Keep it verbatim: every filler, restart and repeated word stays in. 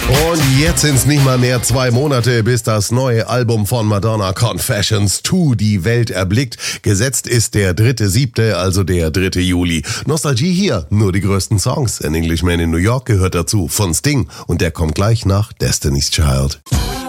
Und jetzt sind's nicht mal mehr zwei Monate, bis das neue Album von Madonna, Confessions zwei, die Welt erblickt. Gesetzt ist der dritte siebte, also der dritte Juli. Nostalgie hier, nur die größten Songs. An Englishman in New York gehört dazu, von Sting. Und der kommt gleich nach Destiny's Child.